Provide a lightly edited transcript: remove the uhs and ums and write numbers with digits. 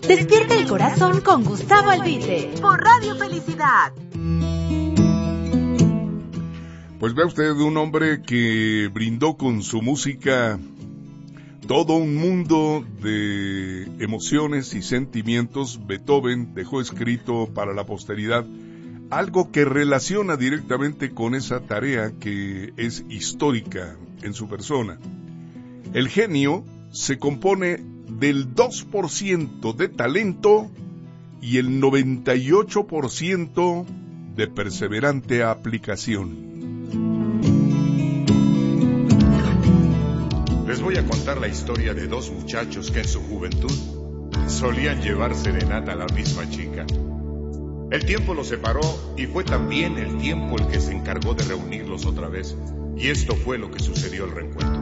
Despierta el corazón con Gustavo Albite por Radio Felicidad. Pues vea usted, un hombre que brindó con su música todo un mundo de emociones y sentimientos. Beethoven dejó escrito para la posteridad algo que relaciona directamente con esa tarea que es histórica en su persona. El genio se compone del 2% de talento y el 98% de perseverante aplicación. Les voy a contar la historia de dos muchachos que en su juventud solían llevar serenata a la misma chica. El tiempo los separó y fue también el tiempo el que se encargó de reunirlos otra vez. Y esto fue lo que sucedió al reencuentro.